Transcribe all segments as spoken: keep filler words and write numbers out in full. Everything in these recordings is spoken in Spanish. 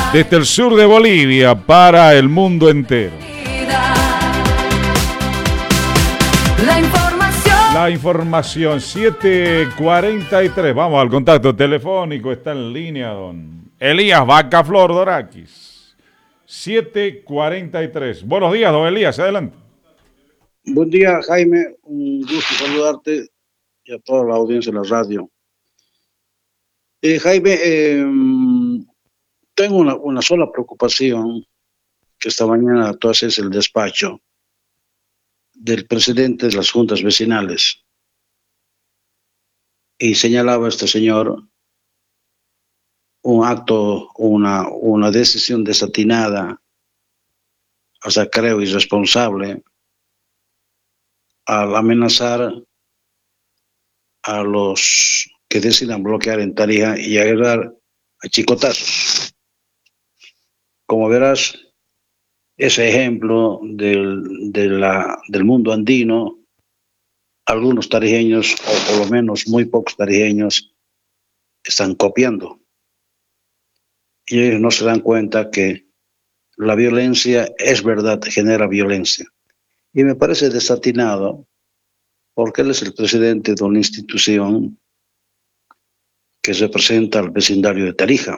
desde el sur de Bolivia para el mundo entero. La información. La información, siete cuarenta y tres. Vamos al contacto telefónico. Está en línea don Elías Vacaflor Dorakis. siete cuarenta y tres. Buenos días, don Elías. Adelante. Buen día, Jaime. Un gusto saludarte y a toda la audiencia de la radio. Eh, Jaime, eh, tengo una, una sola preocupación, que esta mañana tú haces el despacho del presidente de las juntas vecinales y señalaba este señor un acto, una, una decisión desatinada, hasta creo irresponsable, al amenazar a los que decidan bloquear en Tarija y agarrar a chicotazos. Como verás, ese ejemplo del, de la, del mundo andino, algunos tarijeños, o por lo menos muy pocos tarijeños, están copiando. Y ellos no se dan cuenta que la violencia es verdad, genera violencia. Y me parece desatinado, porque él es el presidente de una institución que representa al vecindario de Tarija,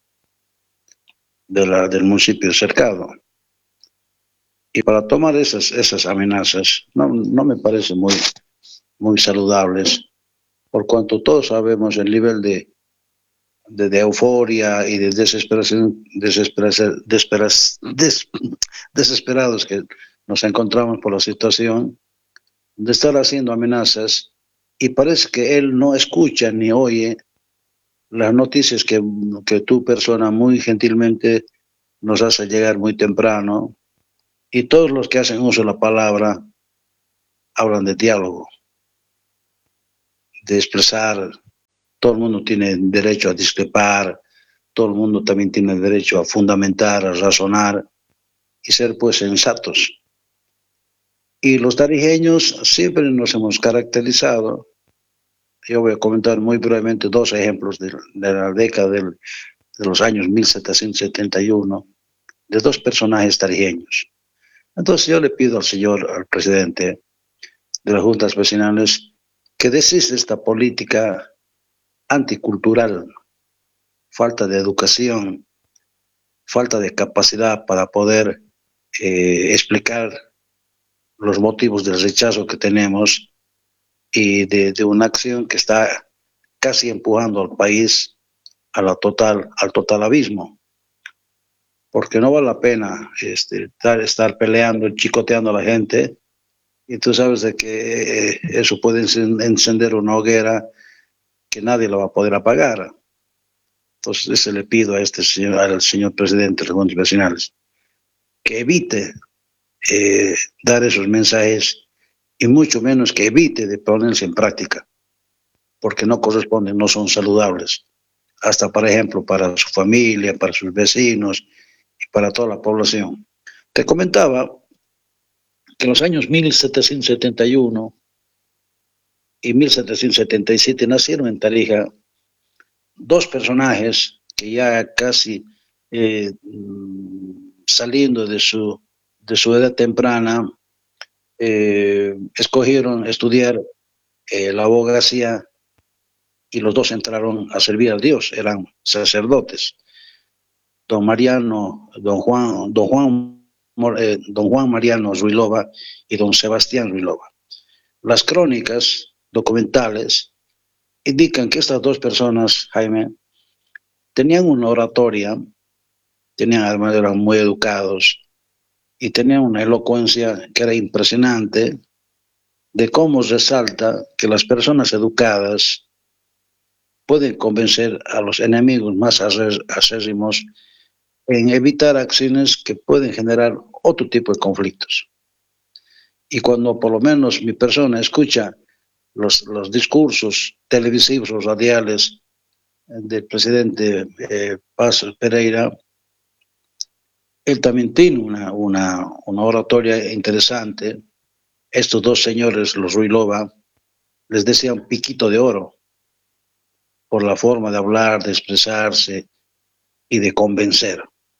de la, del municipio cercado. Y para tomar esas, esas amenazas, no, no me parece muy, muy saludables, por cuanto todos sabemos el nivel de, de, de euforia y de desesperación, desesperación, desesperas, des, desesperados que nos encontramos por la situación, de estar haciendo amenazas, y parece que él no escucha ni oye las noticias que, que tu persona muy gentilmente nos hace llegar muy temprano, y todos los que hacen uso de la palabra hablan de diálogo, de expresar. Todo el mundo tiene derecho a discrepar, todo el mundo también tiene derecho a fundamentar, a razonar y ser pues sensatos. Y los tarijeños siempre nos hemos caracterizado. Yo voy a comentar muy brevemente dos ejemplos de, de la década del, de los años mil setecientos setenta y uno, de dos personajes tarijeños. Entonces yo le pido al señor, al presidente de las juntas vecinales, que desiste de esta política anticultural, falta de educación, falta de capacidad para poder eh, explicar los motivos del rechazo que tenemos, y de, de una acción que está casi empujando al país a la total, al total abismo. Porque no vale la pena este, estar, estar peleando, chicoteando a la gente, y tú sabes de que eh, eso puede encender una hoguera que nadie lo va a poder apagar. Entonces, eso le pido a este señor, al señor presidente de las juntas vecinales, que evite eh, dar esos mensajes, y mucho menos que evite de ponerse en práctica, porque no corresponden, no son saludables, hasta por ejemplo para su familia, para sus vecinos y para toda la población. Te comentaba que en los años mil setecientos setenta y uno y mil setecientos setenta y siete nacieron en Tarija dos personajes que ya casi eh, saliendo de su, de su edad temprana, eh, escogieron estudiar eh, la abogacía, y los dos entraron a servir a Dios, eran sacerdotes. Don Mariano, don Juan, don Juan, eh, don Juan Mariano Ruilova y don Sebastián Ruilova. Las crónicas documentales indican que estas dos personas, Jaime, tenían una oratoria, tenían, además eran muy educados, y tenían una elocuencia que era impresionante, de cómo resalta que las personas educadas pueden convencer a los enemigos más acérrimos en evitar acciones que pueden generar otro tipo de conflictos. Y cuando por lo menos mi persona escucha los, los discursos televisivos o radiales del presidente eh, Paz Pereira, él también tiene una, una, una oratoria interesante. Estos dos señores, los Ruilova, les decían piquito de oro por la forma de hablar, de expresarse y de convencer.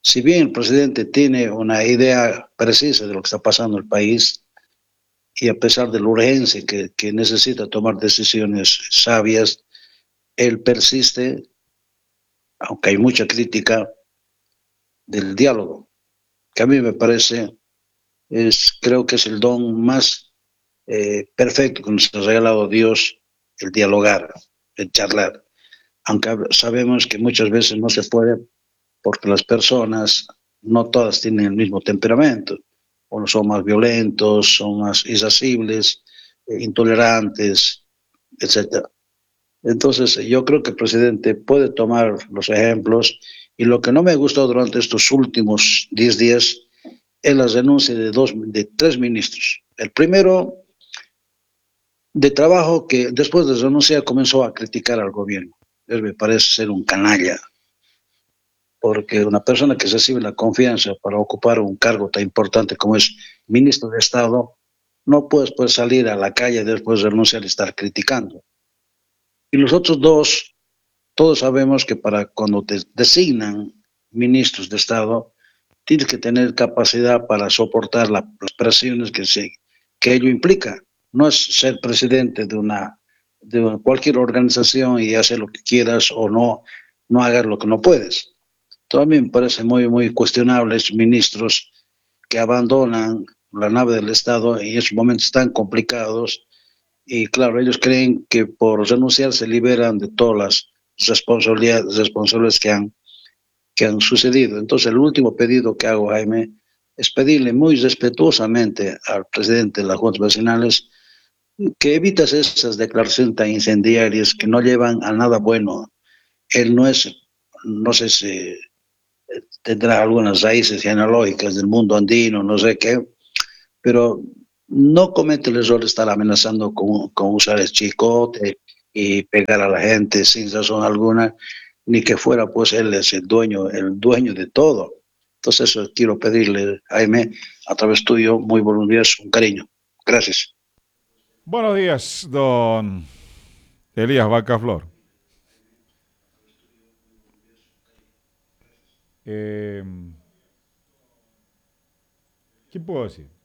si bien el presidente tiene una idea precisa de lo que está pasando en el país, y a pesar de la urgencia que, que necesita tomar decisiones sabias, él persiste, aunque hay mucha crítica, del diálogo, que a mí me parece, es, creo que es el don más eh, perfecto que nos ha regalado Dios, el dialogar, el charlar. Aunque sabemos que muchas veces no se puede porque las personas no todas tienen el mismo temperamento, unos son más violentos, son más irascibles, eh, intolerantes, etcétera. Entonces, yo creo que el presidente puede tomar los ejemplos y lo que no me gustó durante estos últimos diez días es la renuncia de, dos, de tres ministros. El primero, de trabajo, que después de renunciar comenzó a criticar al gobierno. Él me parece ser un canalla, porque una persona que recibe la confianza para ocupar un cargo tan importante como es ministro de Estado, no puedes pues, salir a la calle después de renunciar y estar criticando. Y los otros dos, todos sabemos que para cuando te designan ministros de Estado, tienes que tener capacidad para soportar la, las presiones que, se, que ello implica. No es ser presidente de una de una, cualquier organización y hacer lo que quieras o no, no hagas lo que no puedes. También me parece muy, muy cuestionable esos ministros que abandonan la nave del Estado en esos momentos tan complicados y claro, ellos creen que por renunciar se liberan de todas las responsabilidades, responsabilidades que han, que han sucedido. Entonces, el último pedido que hago, Jaime, es pedirle muy respetuosamente al presidente de las Juntas Vecinales que evites esas declaraciones tan incendiarias que no llevan a nada bueno. Él no es, no sé si tendrá algunas raíces genealógicas del mundo andino, no sé qué, pero no comete el error de estar amenazando con, con usar el chicote y pegar a la gente sin razón alguna, ni que fuera pues él es el dueño, el dueño de todo. Entonces eso quiero pedirle, Jaime, a través tuyo, muy buenos días, un cariño. Gracias. Buenos días, don Elías Vacaflor. Eh, ¿Qué puedo decir?